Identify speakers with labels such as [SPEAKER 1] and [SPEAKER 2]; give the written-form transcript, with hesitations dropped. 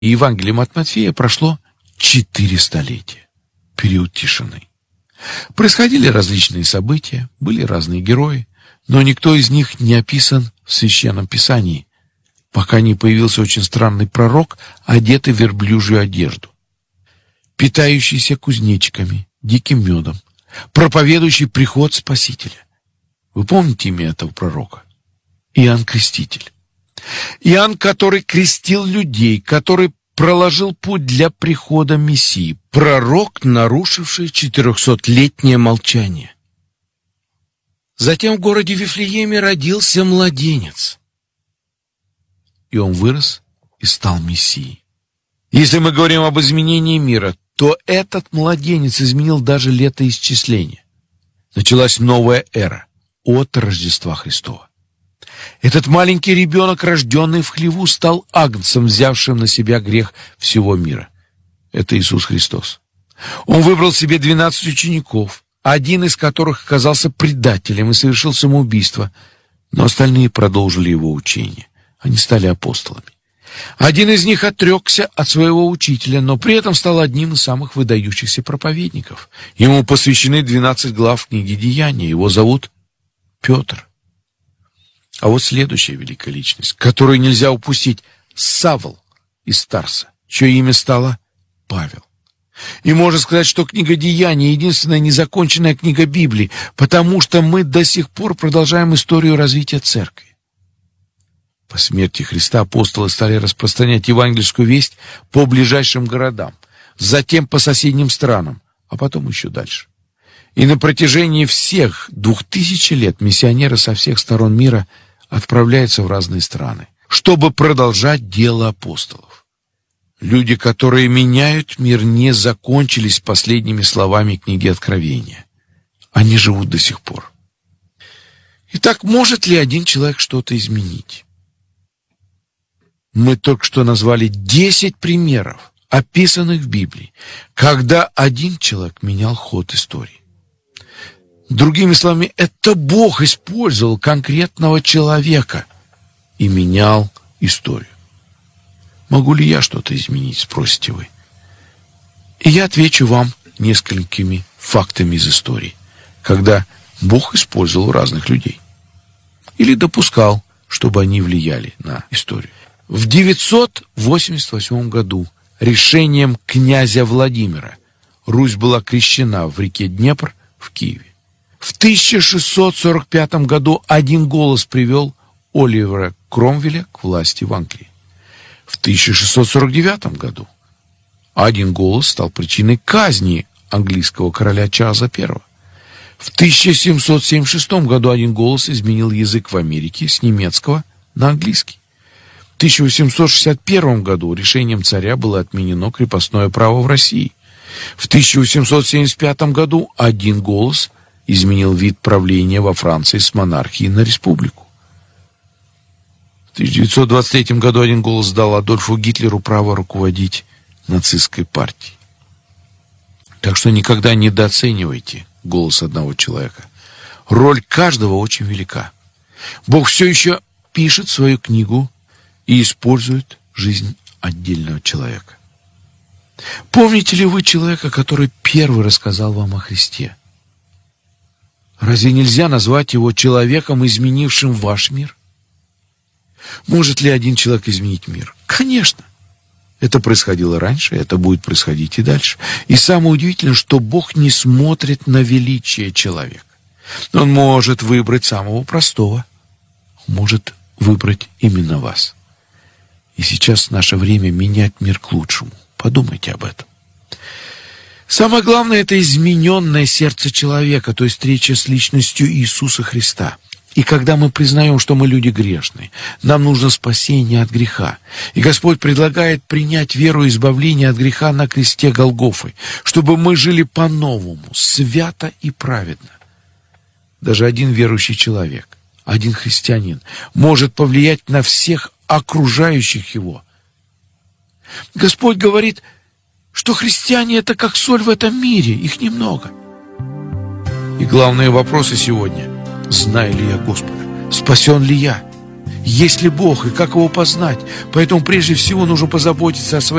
[SPEAKER 1] Евангелием от Матфея прошло 4 столетия. Период тишины. Происходили различные события, были разные герои, но никто из них не описан в Священном Писании, пока не появился очень странный пророк, одетый в верблюжью одежду, питающийся кузнечиками, диким медом, проповедующий приход Спасителя. Вы помните имя этого пророка? Иоанн Креститель. Иоанн, который крестил людей, который проложил путь для прихода Мессии. Пророк, нарушивший 400-летнее молчание. Затем в городе Вифлееме родился младенец. И он вырос и стал Мессией. Если мы говорим об изменении мира, то этот младенец изменил даже летоисчисление. Началась новая эра от Рождества Христова. Этот маленький ребенок, рожденный в хлеву, стал агнцем, взявшим на себя грех всего мира. Это Иисус Христос. Он выбрал себе 12 учеников, один из которых оказался предателем и совершил самоубийство, но остальные продолжили его учение. Они стали апостолами. Один из них отрекся от своего учителя, но при этом стал одним из самых выдающихся проповедников. Ему посвящены 12 глав книги Деяния. Его зовут Петр. А вот следующая великая личность, которую нельзя упустить, Савл из Тарса, чье имя стало Павел. И можно сказать, что книга Деяний — единственная незаконченная книга Библии, потому что мы до сих пор продолжаем историю развития церкви. По смерти Христа апостолы стали распространять евангельскую весть по ближайшим городам, затем по соседним странам, а потом еще дальше. И на протяжении всех 2000 лет миссионеры со всех сторон мира отправляются в разные страны, чтобы продолжать дело апостолов. Люди, которые меняют мир, не закончились последними словами книги Откровения. Они живут до сих пор. Итак, может ли один человек что-то изменить? Мы только что назвали 10 примеров, описанных в Библии, когда один человек менял ход истории. Другими словами, это Бог использовал конкретного человека и менял историю. Могу ли я что-то изменить, спросите вы? И я отвечу вам несколькими фактами из истории, когда Бог использовал разных людей или допускал, чтобы они влияли на историю. В 988 году решением князя Владимира Русь была крещена в реке Днепр в Киеве. В 1645 году один голос привел Оливера Кромвеля к власти в Англии. В 1649 году один голос стал причиной казни английского короля Чарльза I. В 1776 году один голос изменил язык в Америке с немецкого на английский. В 1861 году решением царя было отменено крепостное право в России. В 1875 году один голос изменил вид правления во Франции с монархии на республику. В 1923 году один голос дал Адольфу Гитлеру право руководить нацистской партией. Так что никогда не недооценивайте голос одного человека. Роль каждого очень велика. Бог все еще пишет свою книгу и использует жизнь отдельного человека. Помните ли вы человека, который первый рассказал вам о Христе? Разве нельзя назвать его человеком, изменившим ваш мир? Может ли один человек изменить мир? Конечно. Это происходило раньше, это будет происходить и дальше. И самое удивительное, что Бог не смотрит на величие человека. Он может выбрать самого простого, может выбрать именно вас. И сейчас наше время менять мир к лучшему. Подумайте об этом. Самое главное — это измененное сердце человека, то есть встреча с личностью Иисуса Христа. И когда мы признаем, что мы люди грешные, нам нужно спасение от греха. И Господь предлагает принять веру и избавление от греха на кресте Голгофы, чтобы мы жили по-новому, свято и праведно. Даже один верующий человек, один христианин может повлиять на всех окружающих его. Господь говорит, что христиане — это как соль в этом мире, их немного. И главные вопросы сегодня: знаю ли я Господа? Спасен ли я? есть ли Бог и как Его познать. Поэтому прежде всего нужно позаботиться о своей